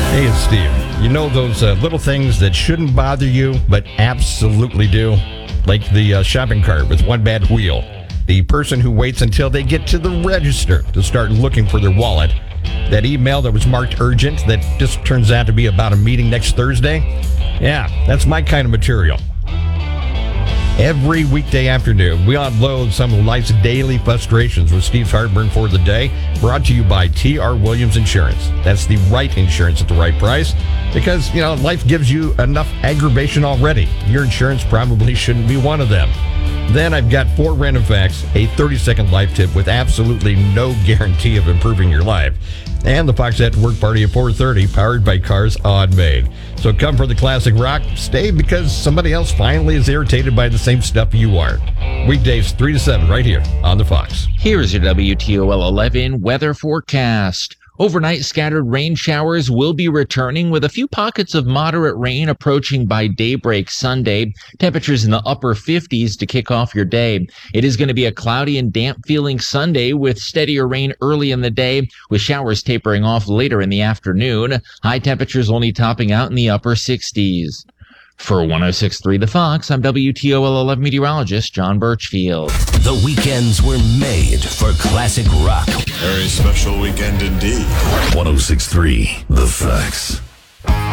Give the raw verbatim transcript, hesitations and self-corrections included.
Hey, it's Steve. You know those uh, little things that shouldn't bother you, but absolutely do? Like the uh, shopping cart with one bad wheel. The person who waits until they get to the register to start looking for their wallet. That email that was marked urgent that just turns out to be about a meeting next Thursday. Yeah, that's my kind of material. Every weekday afternoon, we unload some of life's daily frustrations with Steve's Heartburn for the Day, brought to you by T R. Williams Insurance. That's the right insurance at the right price, because, you know, life gives you enough aggravation already. Your insurance probably shouldn't be one of them. Then I've got four random facts, a thirty-second life tip with absolutely no guarantee of improving your life, and the Fox After Work Party at four thirty, powered by Cars On Main. So come for the classic rock, stay because somebody else finally is irritated by the same stuff you are. Weekdays three to seven right here on the Fox. Here's your W T O L eleven weather forecast. Overnight scattered rain showers will be returning with a few pockets of moderate rain approaching by daybreak Sunday. Temperatures in the upper fifties to kick off your day. It is going to be a cloudy and damp feeling Sunday with steadier rain early in the day with showers tapering off later in the afternoon. High temperatures only topping out in the upper sixties. For one oh six point three The Fox, I'm W T O L eleven meteorologist John Birchfield. The weekends were made for classic rock. Very special weekend indeed. one oh six point three The Fox.